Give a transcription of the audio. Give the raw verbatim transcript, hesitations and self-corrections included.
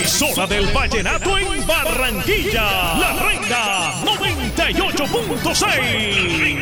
emisora del vallenato en Barranquilla, La Renga noventa y ocho punto seis.